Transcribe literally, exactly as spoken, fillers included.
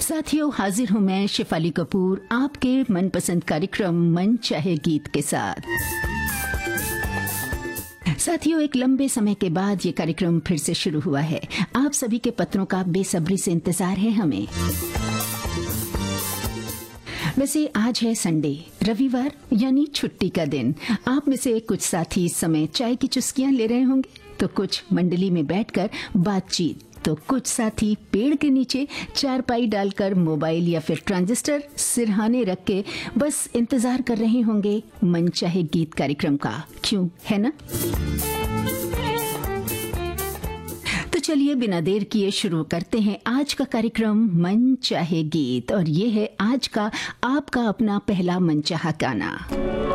साथियों, हाजिर हूँ मैं शेफाली कपूर आपके मनपसंद कार्यक्रम मन चाहे गीत के साथ। साथियों, एक लंबे समय के बाद ये कार्यक्रम फिर से शुरू हुआ है। आप सभी के पत्रों का बेसब्री से इंतजार है हमें। वैसे आज है संडे, रविवार यानी छुट्टी का दिन। आप में से कुछ साथी इस समय चाय की चुस्कियां ले रहे होंगे, तो कुछ मंडली में बैठकर बातचीत, तो कुछ साथी पेड़ के नीचे चारपाई डालकर मोबाइल या फिर ट्रांजिस्टर सिरहाने रख के बस इंतजार कर रहे होंगे मन चाहे गीत कार्यक्रम का। क्यों, है ना? तो चलिए बिना देर किए शुरू करते हैं आज का कार्यक्रम मन चाहे गीत, और ये है आज का आपका अपना पहला मनचाहा गाना।